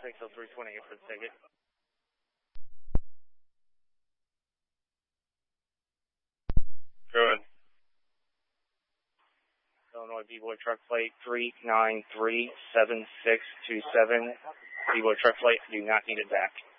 60328 for the ticket. Good. Illinois B-Boy truck plate 3937627. B-Boy truck plate, do not need it back.